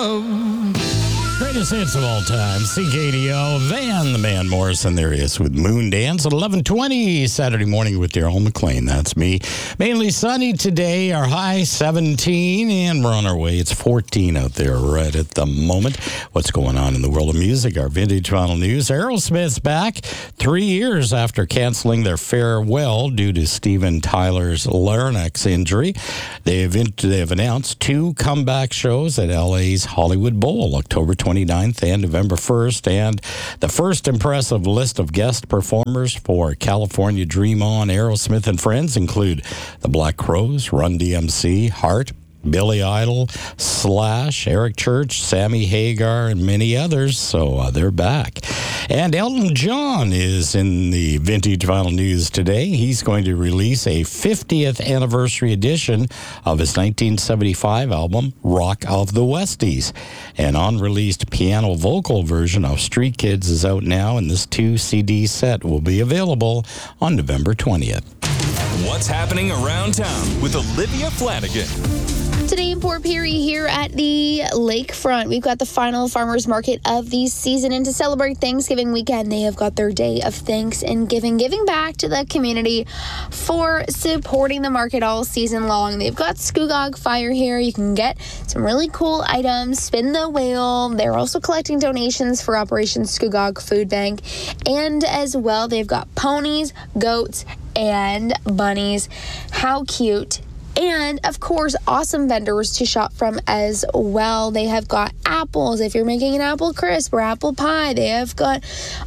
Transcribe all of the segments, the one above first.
Whoa. Greatest hits of all time. CKDO, Van the Man Morrison. There he is with Moon Dance at 11:20 Saturday morning with Daryl McLean. That's me. Mainly sunny today. Our high 17, and we're on our way. It's 14 out there right at the moment. What's going on in the world of music? Our Vintage Vinyl News. Aerosmith's back 3 years after canceling their farewell due to Steven Tyler's larynx injury. They've announced 2 comeback shows at LA's Hollywood Bowl, October 29th and November 1st, and the first impressive list of guest performers for California Dream On. Aerosmith and friends include the Black Crowes, Run DMC, Heart, Billy Idol, Slash, Eric Church, Sammy Hagar, and many others. So they're back. And Elton John is in the Vintage Vinyl News today. He's going to release a 50th anniversary edition of his 1975 album, Rock of the Westies. An unreleased piano vocal version of Street Kids is out now, and this 2-CD set will be available on November 20th. What's happening around town with Olivia Flanagan. Today in Port Perry here at the lakefront, we've got the final farmers market of the season. And to celebrate Thanksgiving weekend, they have got their day of thanks and giving back to the community for supporting the market all season long. They've got Scugog Fire here. You can get some really cool items, spin the wheel. They're also collecting donations for Operation Scugog Food Bank. And as well, they've got ponies, goats, and bunnies. How cute. And, of course, awesome vendors to shop from as well. They have got apples if you're making an apple crisp or apple pie. They have got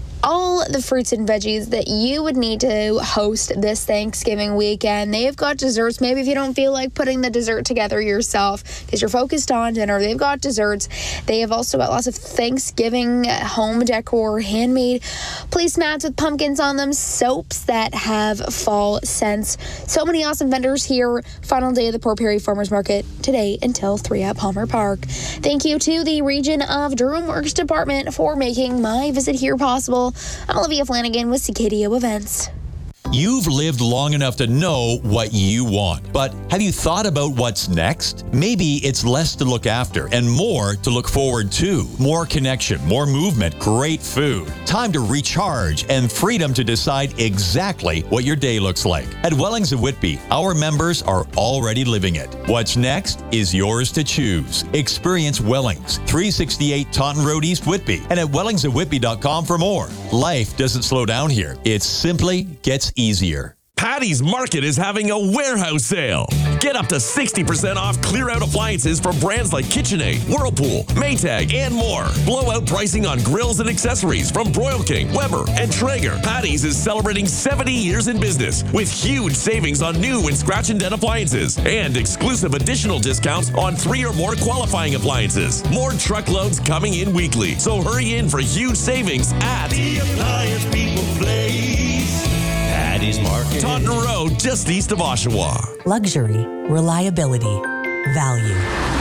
all the fruits and veggies that you would need to host this Thanksgiving weekend. They have got desserts. Maybe if you don't feel like putting the dessert together yourself because you're focused on dinner, they've got desserts. They have also got lots of Thanksgiving home decor, handmade placemats with pumpkins on them, soaps that have fall scents. So many awesome vendors here. Final day of the Port Perry Farmers Market today until 3 at Palmer Park. Thank you to the Region of Durham Works Department for making my visit here possible. I'm Olivia Flanagan with CKDO Events. You've lived long enough to know what you want, but have you thought about what's next? Maybe it's less to look after and more to look forward to. More connection, more movement, great food. Time to recharge and freedom to decide exactly what your day looks like. At Wellings of Whitby, our members are already living it. What's next is yours to choose. Experience Wellings, 368 Taunton Road, East Whitby, and at wellingsofwhitby.com for more. Life doesn't slow down here. It simply gets easier. Patty's Market is having a warehouse sale. Get up to 60% off clear-out appliances from brands like KitchenAid, Whirlpool, Maytag, and more. Blowout pricing on grills and accessories from Broil King, Weber, and Traeger. Patty's is celebrating 70 years in business with huge savings on new and scratch and dent appliances and exclusive additional discounts on 3 or more qualifying appliances. More truckloads coming in weekly, so hurry in for huge savings at The Appliance People Place. Patty's Market. Taunton Road, just east of Oshawa. Luxury, reliability, value.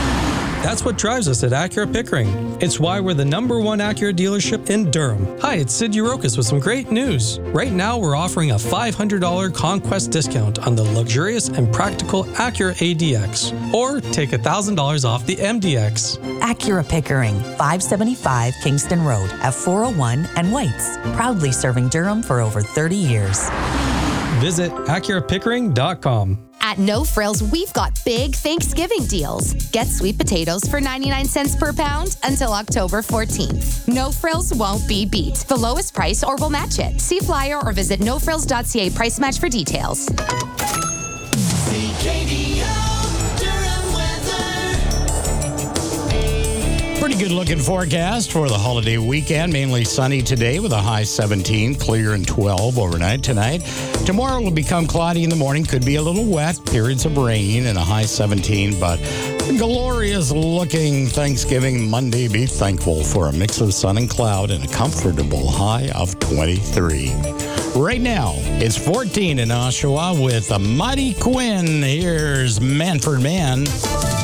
That's what drives us at Acura Pickering. It's why we're the #1 Acura dealership in Durham. Hi, it's Sid Urokas with some great news. Right now, we're offering a $500 Conquest discount on the luxurious and practical Acura ADX, or take $1,000 off the MDX. Acura Pickering, 575 Kingston Road at 401 and Whites. Proudly serving Durham for over 30 years. Visit AcuraPickering.com. At No Frills, we've got big Thanksgiving deals. Get sweet potatoes for 99 cents per pound until October 14th. No Frills won't be beat. The lowest price or we'll match it. See flyer or visit nofrills.ca price match for details. Pretty good looking forecast for the holiday weekend. Mainly sunny today with a high 17, clear and 12 overnight tonight. Tomorrow will become cloudy in the morning. Could be a little wet, periods of rain, and a high 17. But glorious looking Thanksgiving Monday. Be thankful for a mix of sun and cloud and a comfortable high of 23. Right now, it's 14 in Oshawa with a Mighty Quinn. Here's Manford Man.